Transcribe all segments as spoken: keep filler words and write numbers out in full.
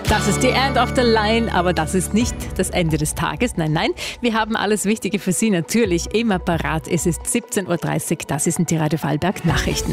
Das ist die End of the Line, aber das ist nicht das Ende des Tages. Nein, nein, wir haben alles Wichtige für Sie natürlich immer parat. Es ist siebzehn Uhr dreißig, das sind die Radio Vorarlberg Nachrichten.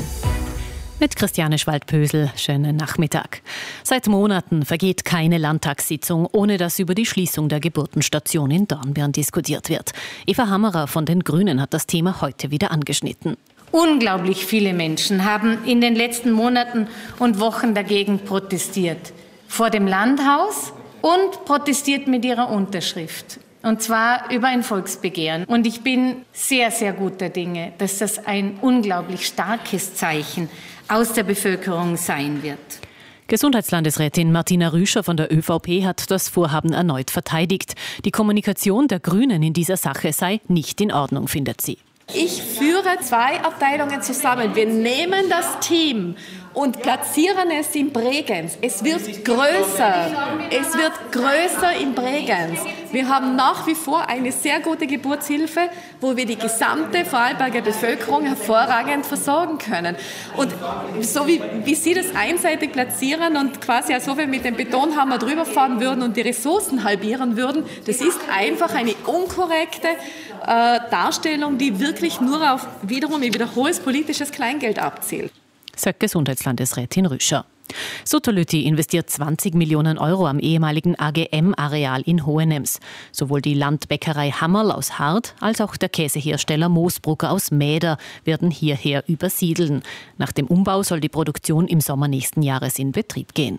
Mit Christiane Schwald-Pösel, schönen Nachmittag. Seit Monaten vergeht keine Landtagssitzung, ohne dass über die Schließung der Geburtenstation in Dornbirn diskutiert wird. Eva Hammerer von den Grünen hat das Thema heute wieder angeschnitten. Unglaublich viele Menschen haben in den letzten Monaten und Wochen dagegen protestiert. Vor dem Landhaus und protestiert mit ihrer Unterschrift. Und zwar über ein Volksbegehren. Und ich bin sehr, sehr guter Dinge, dass das ein unglaublich starkes Zeichen aus der Bevölkerung sein wird. Gesundheitslandesrätin Martina Rüscher von der ÖVP hat das Vorhaben erneut verteidigt. Die Kommunikation der Grünen in dieser Sache sei nicht in Ordnung, findet sie. Ich führe zwei Abteilungen zusammen. Wir nehmen das Team und platzieren es in Bregenz. Es wird größer. Es wird größer in Bregenz. Wir haben nach wie vor eine sehr gute Geburtshilfe, wo wir die gesamte Vorarlberger Bevölkerung hervorragend versorgen können. Und so wie, wie Sie das einseitig platzieren und quasi als ob wir mit dem Betonhammer drüber fahren würden und die Ressourcen halbieren würden, das ist einfach eine unkorrekte äh, Darstellung, die wirklich nur auf wiederum, ich wiederhole es, politisches Kleingeld abzielt. Sagt Gesundheitslandesrätin Rüscher. Sotolütti investiert zwanzig Millionen Euro am ehemaligen A G M-Areal in Hohenems. Sowohl die Landbäckerei Hammerl aus Hart als auch der Käsehersteller Moosbrucker aus Mäder werden hierher übersiedeln. Nach dem Umbau soll die Produktion im Sommer nächsten Jahres in Betrieb gehen.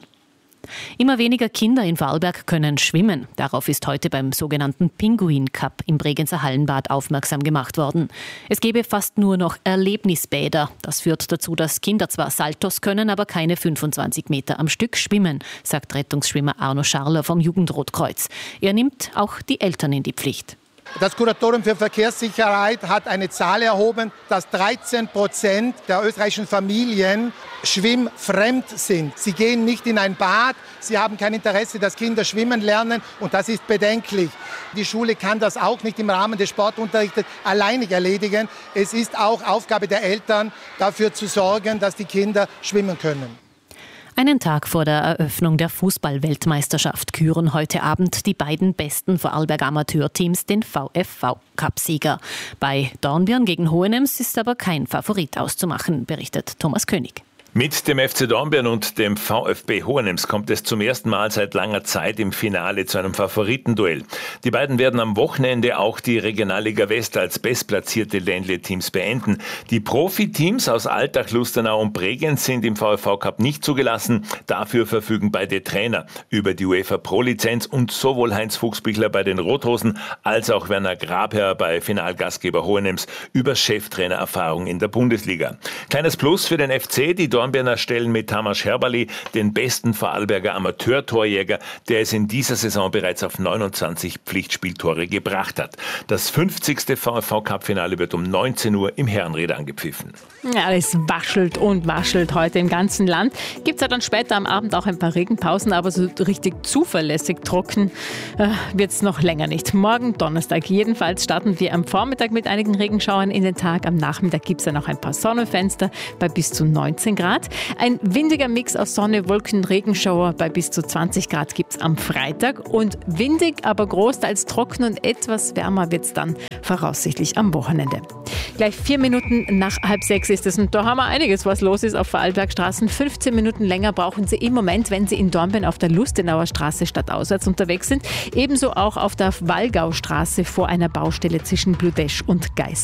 Immer weniger Kinder in Vorarlberg können schwimmen. Darauf ist heute beim sogenannten Pinguin Cup im Bregenzer Hallenbad aufmerksam gemacht worden. Es gäbe fast nur noch Erlebnisbäder. Das führt dazu, dass Kinder zwar Saltos können, aber keine fünfundzwanzig Meter am Stück schwimmen, sagt Rettungsschwimmer Arno Scharler vom Jugendrotkreuz. Er nimmt auch die Eltern in die Pflicht. Das Kuratorium für Verkehrssicherheit hat eine Zahl erhoben, dass dreizehn Prozent der österreichischen Familien schwimmfremd sind. Sie gehen nicht in ein Bad, sie haben kein Interesse, dass Kinder schwimmen lernen und das ist bedenklich. Die Schule kann das auch nicht im Rahmen des Sportunterrichts alleinig erledigen. Es ist auch Aufgabe der Eltern, dafür zu sorgen, dass die Kinder schwimmen können. Einen Tag vor der Eröffnung der Fußball-Weltmeisterschaft küren heute Abend die beiden besten Vorarlberger Amateurteams den V F V-Cup-Sieger. Bei Dornbirn gegen Hohenems ist aber kein Favorit auszumachen, berichtet Thomas König. Mit dem F C Dornbirn und dem VfB Hohenems kommt es zum ersten Mal seit langer Zeit im Finale zu einem Favoritenduell. Die beiden werden am Wochenende auch die Regionalliga West als bestplatzierte Ländle-Teams beenden. Die Profiteams aus Altach, Lustenau und Bregenz sind im V F V-Cup nicht zugelassen. Dafür verfügen beide Trainer über die UEFA Pro-Lizenz und sowohl Heinz Fuchsbichler bei den Rothosen als auch Werner Grabherr bei Finalgastgeber Hohenems über Cheftrainererfahrung in der Bundesliga. Kleines Plus für den F C, die Dornbirn Dornbirner stellen mit Tamas Scherberli den besten Vorarlberger Amateur-Torjäger, der es in dieser Saison bereits auf neunundzwanzig Pflichtspieltore gebracht hat. Das fünfzigste V F V-Cup-Finale wird um neunzehn Uhr im Herrenried angepfiffen. Ja, es waschelt und waschelt heute im ganzen Land. Gibt es ja dann später am Abend auch ein paar Regenpausen, aber so richtig zuverlässig trocken äh, wird es noch länger nicht. Morgen Donnerstag jedenfalls starten wir am Vormittag mit einigen Regenschauern in den Tag. Am Nachmittag gibt es dann noch ein paar Sonnenfenster bei bis zu neunzehn Grad. Ein windiger Mix aus Sonne, Wolken, Regenschauer bei bis zu zwanzig Grad gibt es am Freitag. Und windig, aber großteils trocken und etwas wärmer wird es dann voraussichtlich am Wochenende. Gleich vier Minuten nach halb sechs ist es und da haben wir einiges, was los ist auf Vorarlbergstraßen. fünfzehn Minuten länger brauchen Sie im Moment, wenn Sie in Dornbirn auf der Lustenauer Straße stadtauswärts unterwegs sind. Ebenso auch auf der Wallgaustraße vor einer Baustelle zwischen Bludesch und Geis.